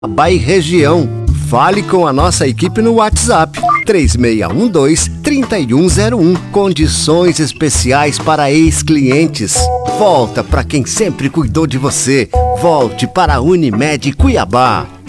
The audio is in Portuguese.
Cuiabá e região. Fale com a nossa equipe no WhatsApp 3612-3101. Condições especiais para ex-clientes. Volta para quem sempre cuidou de você. Volte para a Unimed Cuiabá.